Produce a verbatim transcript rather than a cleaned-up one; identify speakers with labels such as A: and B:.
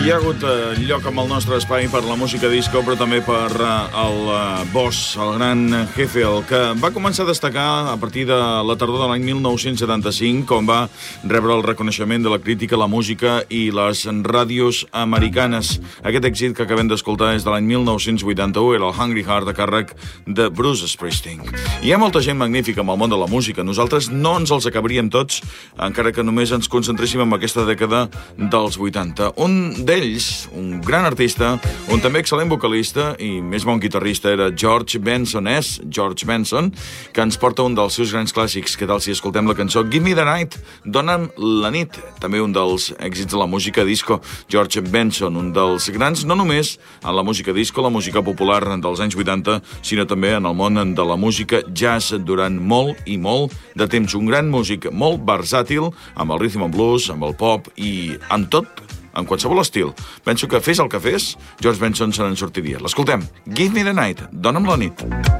A: Hi ha hagut eh, lloc amb el nostre espai per la música disco, però també per eh, el eh, boss, el gran jefe, el que va començar a destacar a partir de la tardor de l'any mil nou-cents setanta-cinc, quan va rebre el reconeixement de la crítica, la música i les ràdios americanes. Aquest èxit que acabem d'escoltar és de l'any mil nou-cents vuitanta-u, era el Hungry Heart a càrrec de Bruce Springsteen. Hi ha molta gent magnífica amb el món de la música. Nosaltres no ens els acabaríem tots, encara que només ens concentréssim en aquesta dècada dels vuitanta. Un d'ells, un gran artista, un també excel·lent vocalista i més bon guitarrista, era George Benson, és George Benson, que ens porta un dels seus grans clàssics. Què tal si escoltem la cançó Give Me the Night, Dona'm la nit, també un dels èxits de la música disco. George Benson, un dels grans, no només en la música disco, la música popular dels anys vuitanta, sinó també en el món de la música jazz durant molt i molt de temps. Un gran músic molt versàtil, amb el rhythm and blues, amb el pop i amb tot, en qualsevol estil. Penso que fes el que fes, George Benson se n'en sortiria. L'escoltem. Give me the night. Dona'm la nit.